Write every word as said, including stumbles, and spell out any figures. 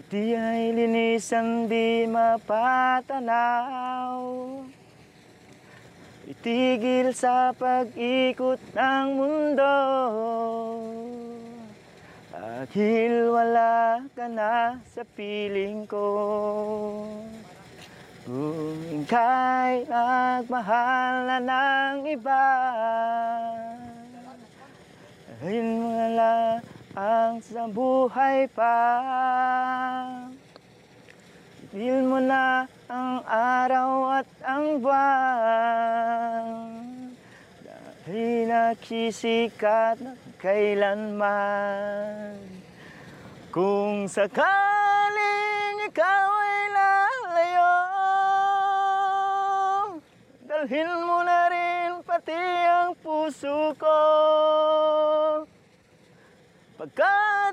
Di ay linisan, di mapatanaw. Itigil sa pag-ikot ng mundo, dahil wala ka na sa piling ko. Kung ika'y nagmahal na ng iba, dahil wala ang sa buhay pa, itigil mo na ang araw at ang buwan, dahil nagsisikat na kailanman. Kung sakaling ikaw ay lalayo, dalhin mo na rin pati ang puso ko. Pagkat